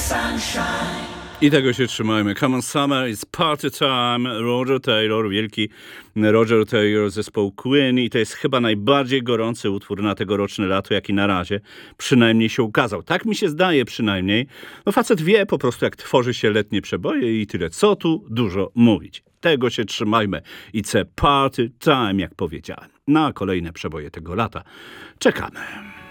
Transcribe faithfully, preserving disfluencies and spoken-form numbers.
I tego się trzymajmy. Come on summer, it's party time. Roger Taylor, wielki Roger Taylor, zespoł Queen, i to jest chyba najbardziej gorący utwór na tegoroczne lato, jaki na razie przynajmniej się ukazał. Tak mi się zdaje przynajmniej. No facet wie po prostu, jak tworzy się letnie przeboje i tyle. Co tu dużo mówić. Tego się trzymajmy. It's a party time, jak powiedziałem. Na kolejne przeboje tego lata czekamy.